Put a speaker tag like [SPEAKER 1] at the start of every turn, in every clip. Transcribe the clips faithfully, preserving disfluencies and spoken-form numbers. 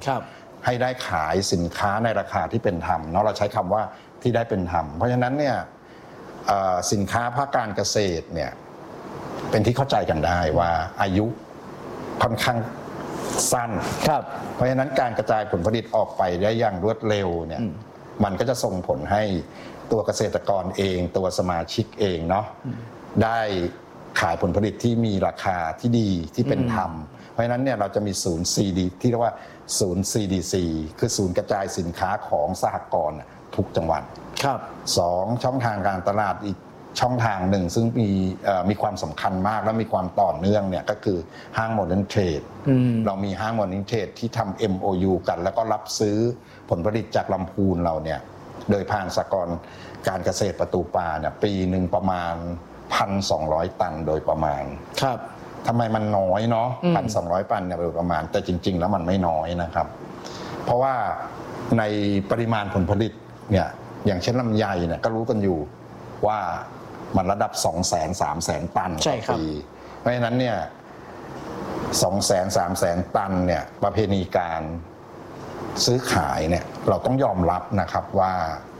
[SPEAKER 1] ให้ได้ขายสินค้าในราคาที่เป็นธรรมเนาะเราใช้คำว่าที่ได้เป็นธรรมเพราะฉะนั้นเนี่ยสินค้าภาคการเกษตรเนี่ยเป็นที่เข้าใจกันได้ว่าอายุค่อนข้างสั้นเพราะฉะนั้นการกระจายผลผลิตออกไปได้อย่างรวดเร็วเนี่ยมันก็จะส่งผลให้ตัวเกษตรกรเองตัวสมาชิกเองเนาะได้ขายผลผลิตที่มีราคาที่ดีที่เป็นธรรมเพราะฉะนั้นเนี่ยเราจะมีศูนย์ ซี ดี ที่เรียกว่าศูนย์ ซี ดี ซี คือศูนย์กระจายสินค้าของสหกรณ์ทุกจังหวัดครับสองช่องทางการตลาดอีกช่องทางหนึ่งซึ่งมีมีความสำคัญมากและมีความต่อเนื่องเนี่ยก็คือห้างโมเดิร์นเทรดเรามีห้างโมเดิร์นเทรดที่ทำ เอ็ม โอ ยู กันแล้วก็รับซื้อผลผลิตจากลำพูนเราเนี่ยโดยผ่านสหกรณ์การเกษตรประตูปลาเนี่ยปีหนึ่งประมาณ หนึ่งพันสองร้อย ตันโดยประมาณครับทำไมมันน้อยเนาะ หนึ่งพันสองร้อย ตันเนี่ยโดยประมาณแต่จริงๆแล้วมันไม่น้อยนะครับเพราะว่าในปริมาณผลผลิตเนี่ยอย่างเช่นลำไยเนี่ยก็รู้กันอยู่ว่ามันระดับ สองแสน สามแสน ตันต่อปีเพราะฉะนั้นเนี่ย สองแสน สามแสน ตันเนี่ยประเพณีการซื้อขายเนี่ยเราต้องยอมรับนะครับว่า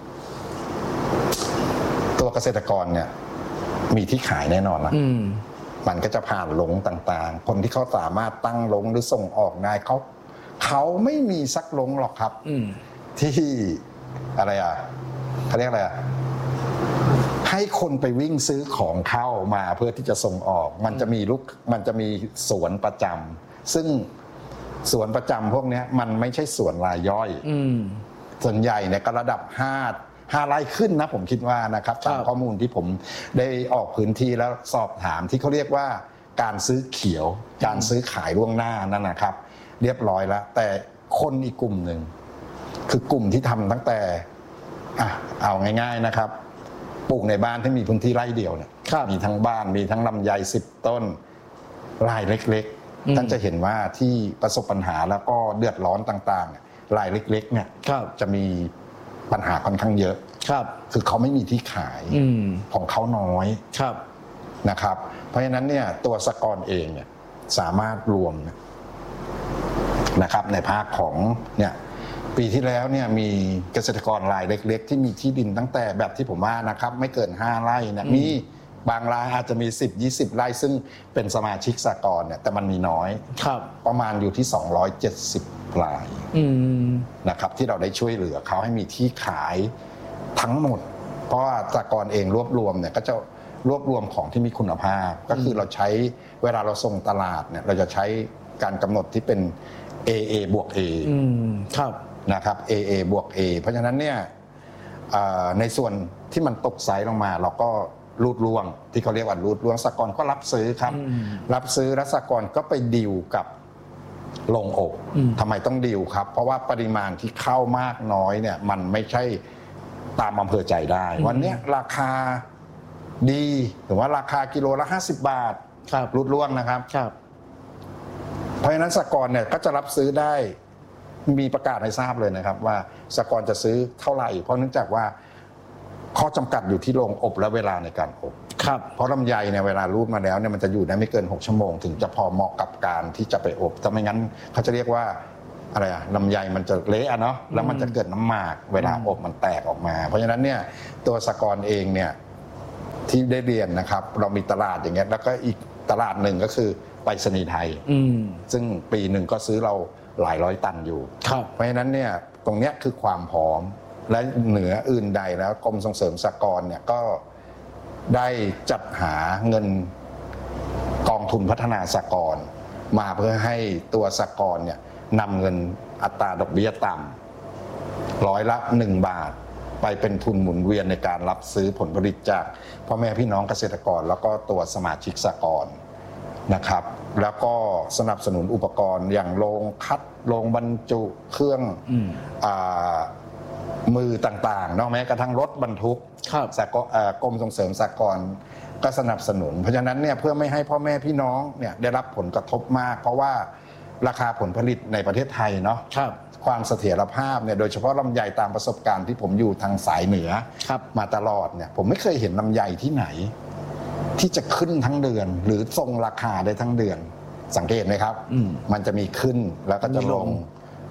[SPEAKER 1] ตัวเกษตรกรเนี่ยมีที่ขายแน่นอนนะมันก็จะผ่านลงต่างๆคนที่เขาสามารถตั้งลงหรือส่งออกได้เขาเขาไม่มีสักลงหรอกครับที่อะไรอ่ะเขาเรียกอะไรอ่ะให้คนไปวิ่งซื้อของเข้ามาเพื่อที่จะส่งออกมันจะมีลูกมันจะมีสวนประจำซึ่งสวนประจำพวกนี้มันไม่ใช่สวนรายย่อยส่วนใหญ่เนี่ยก็ระดับห้าห้าไร่ขึ้นนะผมคิดว่านะครับตามข้อมูลที่ผมได้ออกพื้นที่แล้วสอบถามที่เขาเรียกว่าการซื้อเขียวการซื้อขายล่วงหน้านั่นนะครับเรียบร้อยแล้วแต่คนอีกกลุ่มหนึ่งคือกลุ่มที่ทำตั้งแต่อ่ะเอาง่ายๆนะครับปลูกในบ้านที่มีพื้นที่ไร่เดียวเนี่ยมีทั้งบ้านมีทั้งลำไยสิบต้นรายเล็กๆท่านจะเห็นว่าที่ประสบปัญหาแล้วก็เดือดร้อนต่างๆรายเล็กๆเนี่ยจะมีปัญหาค่อนข้างเยอะคือเขาไม่มีที่ขายของเขาน้อยนะครับเพราะฉะนั้นเนี่ยตัวสหกรณ์เองเนี่ยสามารถรวมนะครับในภาคของเนี่ยปีที่แล้วเนี่ยมีเกษตรกรรายเล็กๆที่มีที่ดินตั้งแต่แบบที่ผมว่านะครับไม่เกินห้าไร่เนี่ยมีบางรายอาจจะมีสิบ ยี่สิบไร่ซึ่งเป็นสมาชิกสหกรณ์เนี่ยแต่มันมีน้อยประมาณอยู่ที่สองร้อยเจ็ดสิบรายนะครับที่เราได้ช่วยเหลือเขาให้มีที่ขายทั้งหมดเพราะว่าสหกรณ์เองรวบรวมเนี่ยก็จะรวบรวมของที่มีคุณภาพก็คือเราใช้เวลาเราส่งตลาดเนี่ยเราจะใช้การกำหนดที่เป็น เอ เอ บวก A ครับนะครับ เอ เอ บวก A เพราะฉะนั้นเนี่ยในส่วนที่มันตกไซส์ลงมาเราก็รูดล่วงที่เขาเรียกว่ารูดล่วงสหกรณ์ก็รับซื้อครับรับซื้อและสหกรณ์ก็ไปดีลกับโรงอบทำไมต้องดีลครับเพราะว่าปริมาณที่เข้ามากน้อยเนี่ยมันไม่ใช่ตามอำเภอใจได้วันนี้ราคาดีหรือว่าราคากิโลละห้าสิบบาทรูดล่วงนะครับเพราะฉะนั้นสหกรณ์เนี่ยก็จะรับซื้อได้มีประกาศให้ทราบเลยนะครับว่าสหกรณ์จะซื้อเท่าไหร่เพราะเนื่องจากว่าข้อจำกัดอยู่ที่โรงอบและเวลาในการอบครับเพราะลำไยเนี่ยเวลารูดมาแล้วเนี่ยมันจะอยู่ได้ไม่เกินหกชั่วโมงถึงจะพอเหมาะกับการที่จะไปอบถ้าไม่งั้นเขาจะเรียกว่าอะไรอะลำไยมันจะเละอะเนาะแล้วมันจะเกิดน้ำหมากเวลาอบมันแตกออกมาเพราะฉะนั้นเนี่ยตัวสหกรณ์เองเนี่ยที่ได้เรียนนะครับเรามีตลาดอย่างเงี้ยแล้วก็อีกตลาดหนึ่งก็คือไปรษณีย์ไทยซึ่งปีหนึ่งก็ซื้อเราหลายร้อยตันอยู่เพราะฉะนั้นเนี่ยตรงเนี้ยคือความพร้อมและเหนืออื่นใดแล้วกรมส่งเสริมสหกรณ์เนี่ยก็ได้จัดหาเงินกองทุนพัฒนาสหกรณ์มาเพื่อให้ตัวสหกรณ์เนี่ยนำเงินอัตราดอกเบี้ยต่ำร้อยละหนึ่งบาทไปเป็นทุนหมุนเวียนในการรับซื้อผลผลิตจากพ่อแม่พี่น้องเกษตรกรแล้วก็ตัวสมาชิกสหกรณ์นะครับแล้วก็สนับสนุนอุปกรณ์อย่างโรงคัดโรงบรรจุเครื่องอ่ามือต่างๆนอกแม้กระทั่งรถบรรทุกกรมส่งเสริมสหกรณ์ก็สนับสนุนเพราะฉะนั้นเนี่ยเพื่อไม่ให้พ่อแม่พี่น้องเนี่ยได้รับผลกระทบมากเพราะว่าราคาผลผลิตในประเทศไทยเนาะความเสถียรภาพเนี่ยโดยเฉพาะลำไยตามประสบการณ์ที่ผมอยู่ทางสายเหนือมาตลอดเนี่ยผมไม่เคยเห็นลำไยที่ไหนที่จะขึ้นทั้งเดือนหรือทรงราคาได้ทั้งเดือนสังเกตไหมครับมันจะมีขึ้นแล้วก็จะลง